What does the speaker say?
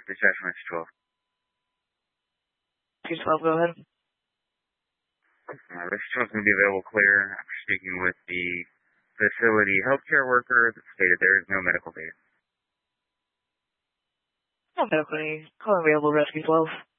Dispatch message 12. 212, go ahead. Message 12 is going to be available clear after speaking with the facility healthcare worker that stated there is no medical data. No medical need. Call available, Rescue 12.